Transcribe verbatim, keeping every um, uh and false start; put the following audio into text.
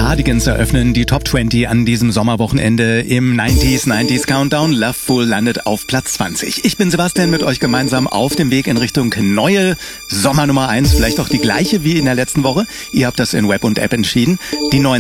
Cardigans eröffnen die Top zwanzig an diesem Sommerwochenende im neunziger neunziger Countdown. Loveful landet auf Platz zwanzig. Ich bin Sebastian, mit euch gemeinsam auf dem Weg in Richtung neue Sommer Nummer eins. Vielleicht auch die gleiche wie in der letzten Woche. Ihr habt das in Web und App entschieden. Die neuen